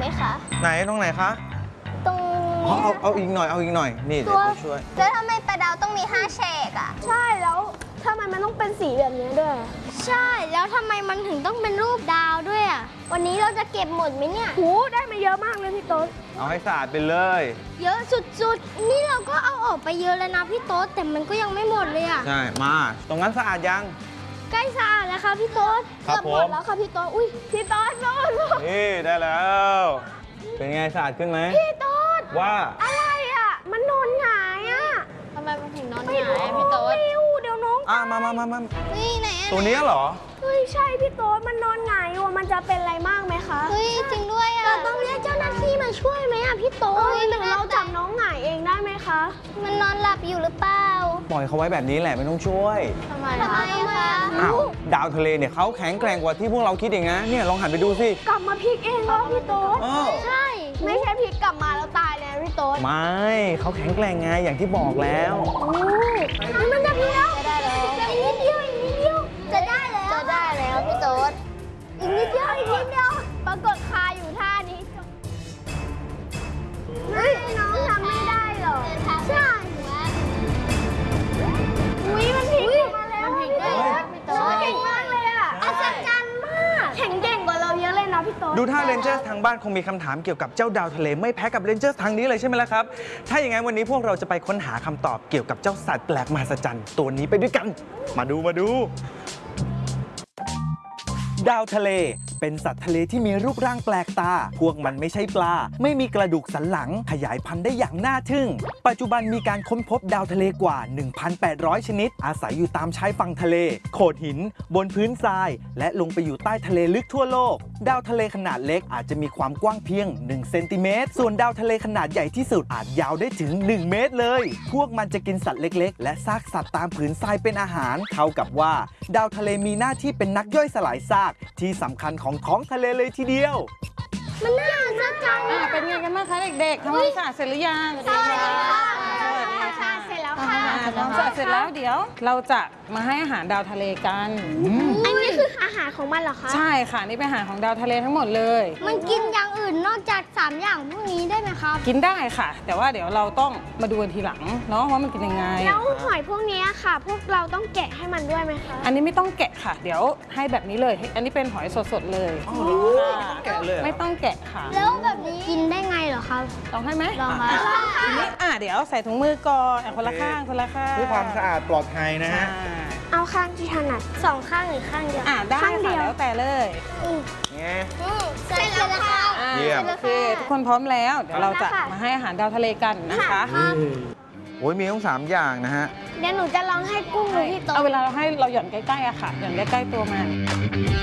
ไหมคะไหนตรงไหนคะตรงเอาอีกหน่อยนี่เดี๋ยวช่วยแล้วทำไมปลาดาวต้องมี5 เฉกอ่ะใช่แล้วทำไมมันต้องเป็นสีแบบนี้ด้วยใช่แล้วทำไมมันถึงต้องเป็นรูปดาวด้วยอ่ะวันนี้เราจะเก็บหมดไหมเนี่ยหูได้มาเยอะมากเลยพี่โต๊ดเอาให้สะอาดไปเลยเยอะสุดๆนี่เราก็เอาออกไปเยอะแล้วนะพี่โต๊ดแต่มันก็ยังไม่หมดเลยอ่ะใช่มาตรงนั้นสะอาดยังใกล้สะอาดแล้วค่ะพี่โต๊ดครับผมหมดแล้วค่ะพี่โต๊ดอุ้ยพี่โต๊ดโน่นนี่ได้แล้ว เป็นไงสะอาดขึ้นไหมพี่โต๊ดว่าอะไรอ่ะมันนอนหงายอ่ะทำไมมันถึงนอนหงายพี่โต๊ดเดี๋ยวน้องมานี่ไหนตัวนี้เหรอเฮ้ยใช่พี่โต๊ดมันนอนหงายอยู่มันจะเป็นอะไรมากไหมคะเฮ้ยจริงด้วยอ่ะเราต้องเรียกเจ้าหน้าที่มาช่วยไหมอ่ะพี่โต๊ดหรือเราจับน้องหงายเองได้ไหมคะมันนอนหลับอยู่หรือเปล่าปล่อยเขาไว้แบบนี้แหละไม่ต้องช่วยทำไมคะอ้าวดาวทะเลเนี่ยเขาแข็งแกร่งกว่าที่พวกเราคิดเองนะเนี่ยลองหันไปดูสิกลับมาพลิกเองแล้วพี่โต๊ดใช่ไม่ใช่พลิกกลับมาแล้วตายเลยพี่โต๊ดไม่เขาแข็งแกร่งไงอย่างที่บอกแล้วมันจะพลิกแล้วจะได้แล้วอีกนิดเดียวจะได้แล้วพี่โต๊ดอีกนิดเดียวปรากฏคาอยู่ท่านี้เฮ้ยน้องทำไม่ได้หรอใช่อุ้ยมันพลิกออกมาแล้วพี่โต๊ดน้องเก่งมากเลยอ่ะอัศจรรย์มากแข็งเก่งกว่าเราเยอะเลยนะพี่โต๊ดดูท่าเรนเจอร์ทางบ้านคงมีคำถามเกี่ยวกับเจ้าดาวทะเลไม่แพ้กับเรนเจอร์ทางนี้เลยใช่ไหมล่ะครับถ้าอย่างนั้นวันนี้พวกเราจะไปค้นหาคำตอบเกี่ยวกับเจ้าสัตว์แปลกมหัศจรรย์ตัวนี้ไปด้วยกันมาดูดาวทะเลเป็นสัตว์ทะเลที่มีรูปร่างแปลกตาพวกมันไม่ใช่ปลาไม่มีกระดูกสันหลังขยายพันธุ์ได้อย่างน่าทึ่งปัจจุบันมีการค้นพบดาวทะเลกว่า 1,800 ชนิดอาศัยอยู่ตามชายฝั่งทะเลโขดหินบนพื้นทรายและลงไปอยู่ใต้ทะเลลึกทั่วโลกดาวทะเลขนาดเล็กอาจจะมีความกว้างเพียง1 เซนติเมตรส่วนดาวทะเลขนาดใหญ่ที่สุดอาจยาวได้ถึง1 เมตรเลยพวกมันจะกินสัตว์เล็กๆและซากสัตว์ตามผืนทรายเป็นอาหารเท่ากับว่าดาวทะเลมีหน้าที่เป็นนักย่อยสลายซากที่สำคัญของท้องทะเลเลยทีเดียวมันน่าสนใจเป็นไงกันบ้างคะเด็กๆทำความสะอาดเสร็จหรือยังสวัสดีค่ะเสร็จแล้วค่ะทำความสะอาดเสร็จแล้วเดี๋ยวเราจะมาให้อาหารดาวทะเลกันอันนี้คืออาหารของมันเหรอคะใช่ค่ะนี่เป็นอาหารของดาวทะเลทั้งหมดเลยมันกินอย่างอื่นนอกจาก3 อย่างพวกนี้ได้ไหมครับกินได้ค่ะแต่ว่าเดี๋ยวเราต้องมาดูกันทีหลังเนาะว่ามันกินยังไงแล้วหอยพวกนี้ค่ะพวกเราต้องแกะให้มันด้วยไหมคะอันนี้ไม่ต้องแกะค่ะเดี๋ยวให้แบบนี้เลยอันนี้เป็นหอยสดๆเลยแกะเลยไม่ต้องแกะค่ะแล้วแบบนี้กินได้ไงเหรอครับลองให้ไหมลองค่ะทีนี้เดี๋ยวใส่ถุงมือก่อนคนละข้างเพื่อความสะอาดปลอดภัยนะฮะเอาข้างที่ถนัด 2 ข้างหรือข้างเดียวได้ค่ะแล้วแต่เลยเสร็จแล้วค่ะเยี่ยมโอเคทุกคนพร้อมแล้วเดี๋ยวเราจะมาให้อาหารดาวทะเลกันนะคะโอ้ยมีทั้ง3 อย่างนะฮะเดี๋ยวหนูจะลองให้กุ้งหรือพี่โต๊ะเอาเวลาเราให้เราหย่อนใกล้ๆอะค่ะหย่อนใกล้ๆตัวมัน